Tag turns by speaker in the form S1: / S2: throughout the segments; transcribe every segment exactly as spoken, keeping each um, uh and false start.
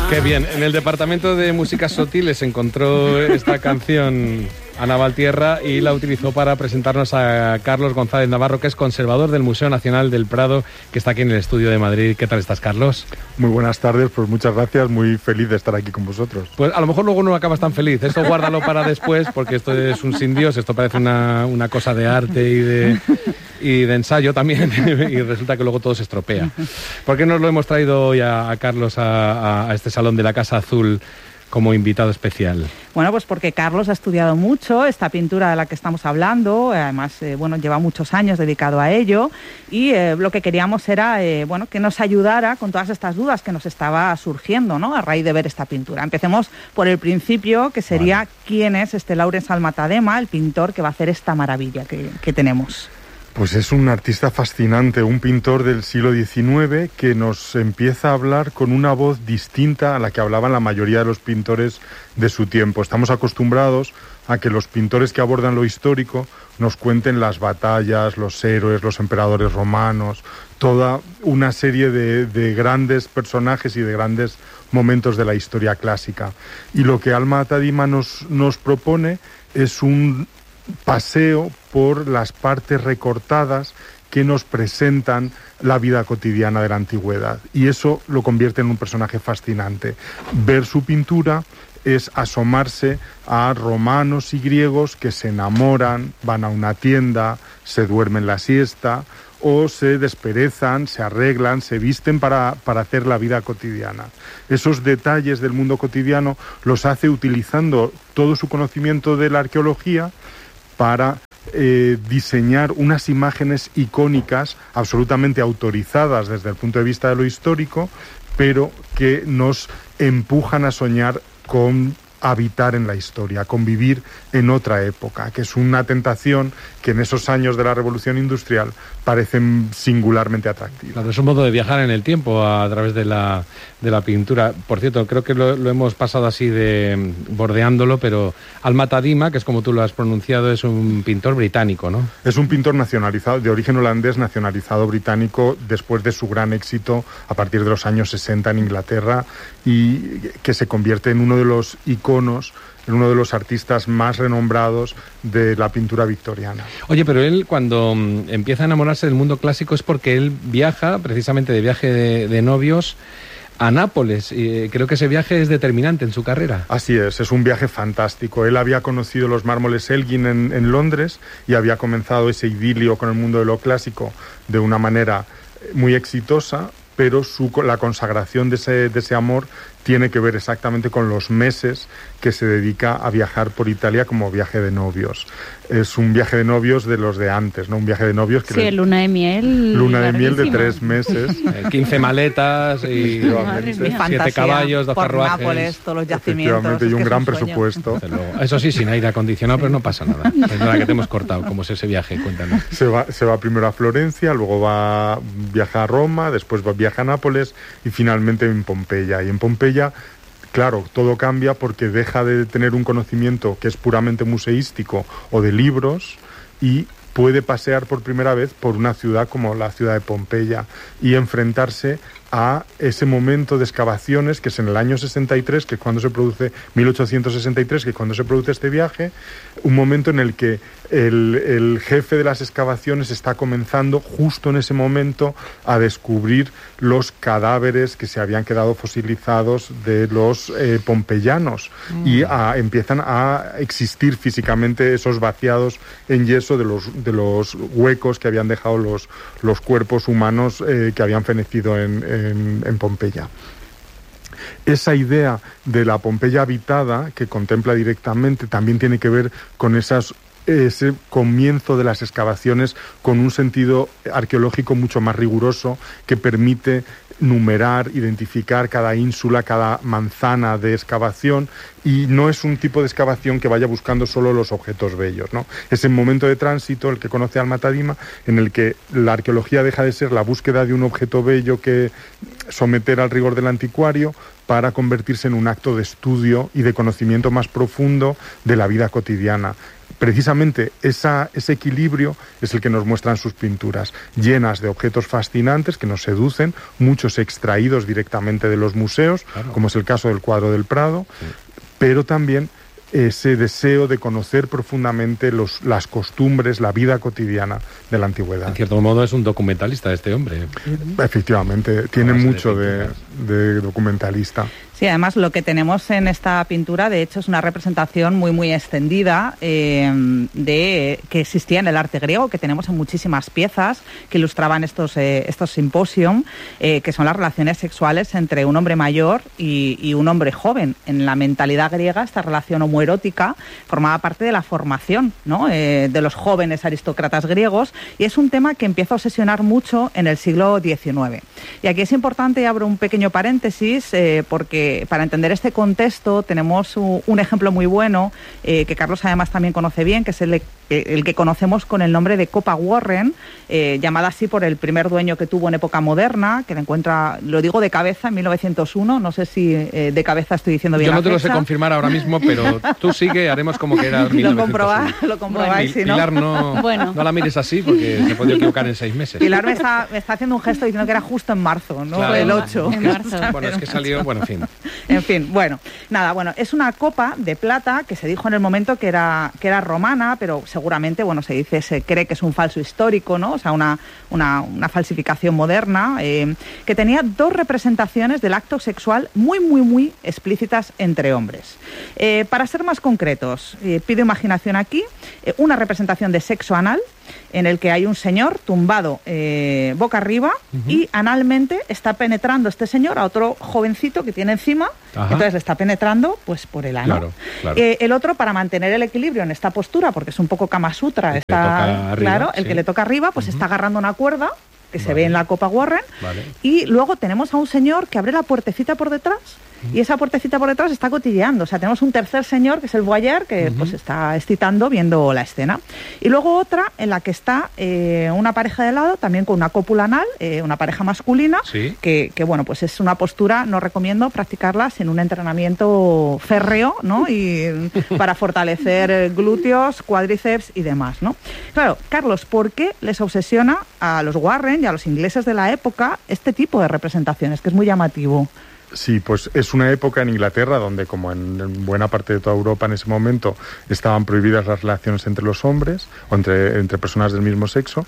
S1: Qué bien. En el departamento de músicas sutiles encontró esta canción Ana Valtierra y la utilizó para presentarnos a Carlos González Navarro, que es conservador del Museo Nacional del Prado, que está aquí en el estudio de Madrid. ¿Qué tal estás, Carlos?
S2: Muy buenas tardes, pues muchas gracias, muy feliz de estar aquí con vosotros.
S1: Pues a lo mejor luego no acabas tan feliz, esto guárdalo para después, porque esto es un sin Dios, esto parece una, una cosa de arte y de, y de ensayo también, y resulta que luego todo se estropea. ¿Por qué nos lo hemos traído hoy a, a Carlos a, a, a este Salón de la Casa Azul como invitado especial?
S3: Bueno, pues porque Carlos ha estudiado mucho esta pintura de la que estamos hablando, además, eh, bueno, lleva muchos años dedicado a ello, y eh, lo que queríamos era, eh, bueno, que nos ayudara con todas estas dudas que nos estaba surgiendo, ¿no?, a raíz de ver esta pintura. Empecemos por el principio, que sería, vale, ¿quién es este Laurens Almatadema, el pintor que va a hacer esta maravilla que, que tenemos?
S2: Pues es un artista fascinante, un pintor del siglo diecinueve que nos empieza a hablar con una voz distinta a la que hablaban la mayoría de los pintores de su tiempo. Estamos acostumbrados a que los pintores que abordan lo histórico nos cuenten las batallas, los héroes, los emperadores romanos, toda una serie de, de grandes personajes y de grandes momentos de la historia clásica. Y lo que Almatadema nos, nos propone es un paseo por las partes recortadas que nos presentan la vida cotidiana de la antigüedad, y eso lo convierte en un personaje fascinante. Ver su pintura es asomarse a romanos y griegos que se enamoran, van a una tienda, se duermen la siesta o se desperezan, se arreglan, se visten para, para hacer la vida cotidiana. Esos detalles del mundo cotidiano los hace utilizando todo su conocimiento de la arqueología para eh, diseñar unas imágenes icónicas absolutamente autorizadas desde el punto de vista de lo histórico, pero que nos empujan a soñar con habitar en la historia, con vivir en otra época, que es una tentación que en esos años de la Revolución Industrial parecen singularmente atractivas.
S1: Claro, es un modo de viajar en el tiempo a través de la, de la pintura. Por cierto, creo que lo, lo hemos pasado así de bordeándolo, pero Almatadema, que es como tú lo has pronunciado, es un pintor británico, ¿no?
S2: Es un pintor nacionalizado, de origen holandés, nacionalizado británico, después de su gran éxito a partir de los años sesenta en Inglaterra, y que se convierte en uno de los iconos, en uno de los artistas más renombrados de la pintura victoriana.
S1: Oye, pero él cuando empieza a enamorarse del mundo clásico es porque él viaja, precisamente de viaje de, de novios, a Nápoles, y creo que ese viaje es determinante en su carrera.
S2: Así es, es un viaje fantástico. Él había conocido los mármoles Elgin en, en Londres y había comenzado ese idilio con el mundo de lo clásico de una manera muy exitosa, pero su, la consagración de ese, de ese amor tiene que ver exactamente con los meses que se dedica a viajar por Italia como viaje de novios. Es un viaje de novios de los de antes, ¿no? Un viaje de novios que...
S4: Sí, le... luna de miel.
S2: Luna de miel de tres meses.
S1: quince maletas y siete caballos, dos
S3: por
S1: carruajes.
S3: Nápoles, todos los yacimientos.
S2: Y un
S3: es
S2: gran
S3: un
S2: presupuesto.
S1: Eso sí, sin aire acondicionado, pero no pasa nada. Es nada que te hemos cortado. ¿Cómo es ese viaje? Cuéntanos.
S2: Se va, se va primero a Florencia, luego va viaja a Roma, después va, viaja a Nápoles y finalmente en Pompeya. Y en Pompeya, claro, todo cambia porque deja de tener un conocimiento que es puramente museístico o de libros y puede pasear por primera vez por una ciudad como la ciudad de Pompeya y enfrentarse a ese momento de excavaciones que es en el año sesenta y tres, que es cuando se produce, mil ochocientos sesenta y tres, que es cuando se produce este viaje, un momento en el que el, el jefe de las excavaciones está comenzando justo en ese momento a descubrir los cadáveres que se habían quedado fosilizados de los eh, pompeyanos mm. y a, empiezan a existir físicamente esos vaciados en yeso de los, de los huecos que habían dejado los, los cuerpos humanos eh, que habían fenecido en, en En, en Pompeya. Esa idea de la Pompeya habitada, que contempla directamente, también tiene que ver con esas, ese comienzo de las excavaciones con un sentido arqueológico mucho más riguroso que permite numerar, identificar cada ínsula, cada manzana de excavación, y no es un tipo de excavación que vaya buscando solo los objetos bellos, ¿no? Es el momento de tránsito, el que conoce Almatadema, en el que la arqueología deja de ser la búsqueda de un objeto bello que someter al rigor del anticuario para convertirse en un acto de estudio y de conocimiento más profundo de la vida cotidiana. precisamente esa, ese equilibrio es el que nos muestran sus pinturas, llenas de objetos fascinantes que nos seducen, muchos extraídos directamente de los museos, claro, como es el caso del cuadro del Prado, sí, pero también ese deseo de conocer profundamente los, las costumbres, la vida cotidiana de la antigüedad.
S1: En cierto modo es un documentalista este hombre.
S2: Efectivamente, tiene mucho de, de documentalista.
S3: Sí, además lo que tenemos en esta pintura, de hecho, es una representación muy, muy extendida eh, de que existía en el arte griego, que tenemos en muchísimas piezas que ilustraban estos, eh, estos simposium, eh, que son las relaciones sexuales entre un hombre mayor y, y un hombre joven. En la mentalidad griega, esta relación homoerótica formaba parte de la formación, ¿no?, eh, de los jóvenes aristócratas griegos, y es un tema que empieza a obsesionar mucho en el siglo diecinueve. Y aquí es importante, y abro un pequeño paréntesis, eh, porque para entender este contexto tenemos un ejemplo muy bueno eh, que Carlos además también conoce bien, que es el, el que conocemos con el nombre de Copa Warren, eh, llamada así por el primer dueño que tuvo en época moderna, que la encuentra, lo digo de cabeza, en mil novecientos uno, no sé si eh, de cabeza estoy diciendo bien.
S1: Yo no
S3: la
S1: te
S3: fecha.
S1: Lo sé confirmar ahora mismo, pero tú sigue, haremos como que era mil novecientos uno.
S3: Lo comprobáis, lo comprobáis,
S1: bueno,
S3: si no.
S1: Pilar, no, bueno. no la mires así porque se podía equivocar en seis meses.
S3: Pilar me está, me está haciendo un gesto diciendo que era justo en marzo, ¿no?
S1: Claro,
S3: el ocho.
S4: En marzo.
S1: Bueno, es que salió, bueno, en fin.
S3: En fin, bueno, nada, bueno, es una copa de plata que se dijo en el momento que era, que era romana, pero seguramente, bueno, se dice, se cree que es un falso histórico, ¿no? O sea, una, una, una falsificación moderna, eh, que tenía dos representaciones del acto sexual muy, muy, muy explícitas entre hombres. Eh, para ser más concretos, eh, pido imaginación aquí, eh, una representación de sexo anal, en el que hay un señor tumbado eh, boca arriba, uh-huh, y analmente está penetrando este señor a otro jovencito que tiene encima. Ajá. Entonces le está penetrando pues por el ano.
S1: Claro, claro.
S3: Eh, el otro, para mantener el equilibrio en esta postura, porque es un poco Kama Sutra, el está arriba, claro, el sí, que le toca arriba, pues uh-huh, está agarrando una cuerda que vale, se ve en la Copa Warren, vale, y luego tenemos a un señor que abre la puertecita por detrás, y esa puertecita por detrás está cotilleando. O sea, tenemos un tercer señor, que es el voyeur, que uh-huh, pues está excitando viendo la escena. Y luego otra en la que está eh, una pareja de lado, también con una cópula anal, eh, una pareja masculina, ¿sí?, que, que, bueno, pues es una postura, no recomiendo practicarla sin un entrenamiento férreo, ¿no?, y para fortalecer glúteos, cuádriceps y demás, ¿no? Claro, Carlos, ¿por qué les obsesiona a los Warren y a los ingleses de la época este tipo de representaciones, que es muy llamativo?
S2: Sí, pues es una época en Inglaterra donde, como en, en buena parte de toda Europa en ese momento, estaban prohibidas las relaciones entre los hombres o entre, entre personas del mismo sexo,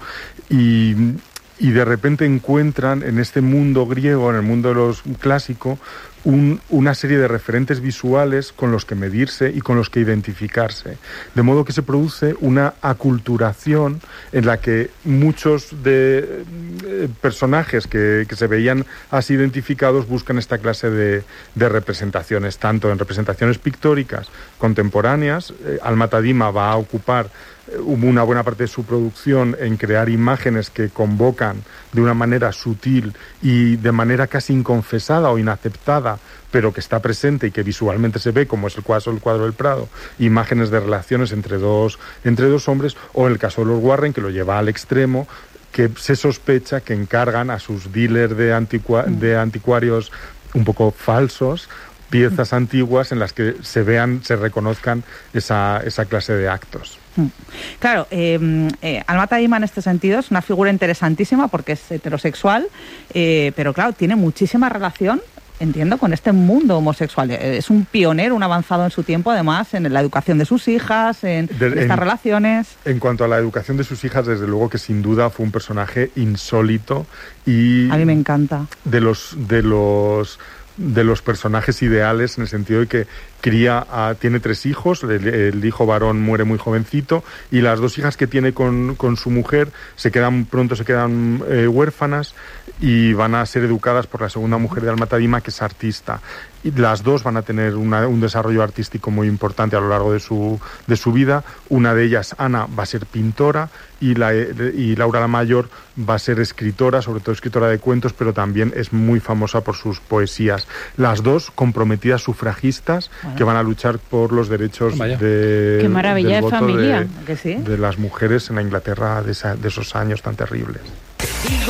S2: y, y de repente encuentran en este mundo griego, en el mundo de los clásico, Un, una serie de referentes visuales con los que medirse y con los que identificarse. De modo que se produce una aculturación en la que muchos de eh, personajes que, que se veían así identificados buscan esta clase de, de representaciones, tanto en representaciones pictóricas contemporáneas. eh, Al-Matadima va a ocupar una buena parte de su producción en crear imágenes que convocan de una manera sutil y de manera casi inconfesada o inaceptada, pero que está presente y que visualmente se ve, como es el caso del cuadro del Prado, imágenes de relaciones entre dos, entre dos hombres, o en el caso de los Warren, que lo lleva al extremo, que se sospecha que encargan a sus dealers de, antiqua- de anticuarios un poco falsos piezas antiguas en las que se vean, se reconozcan esa, esa clase de actos.
S3: Claro, eh, eh, Al-Matadima en este sentido es una figura interesantísima porque es heterosexual, eh, pero claro, tiene muchísima relación, entiendo, con este mundo homosexual. Es un pionero, un avanzado en su tiempo, además, en la educación de sus hijas, en, de, en estas en, relaciones.
S2: En cuanto a la educación de sus hijas, desde luego que sin duda fue un personaje insólito y...
S3: A mí me encanta.
S2: De los... De los de los personajes ideales, en el sentido de que cría a, tiene tres hijos, el, el hijo varón muere muy jovencito y las dos hijas que tiene con, con su mujer se quedan pronto se quedan eh, huérfanas y van a ser educadas por la segunda mujer de Al-Matadima, que es artista. Y las dos van a tener una, un desarrollo artístico muy importante a lo largo de su, de su vida. Una de ellas, Ana, va a ser pintora y, la, y Laura la mayor va a ser escritora, sobre todo escritora de cuentos, pero también es muy famosa por sus poesías. Las dos comprometidas sufragistas, bueno, que van a luchar por los derechos de,
S4: Qué maravilla
S2: del
S4: de
S2: voto
S4: familia.
S2: de,
S3: ¿Que sí?
S2: de las mujeres en la Inglaterra de, esa, de esos años tan terribles.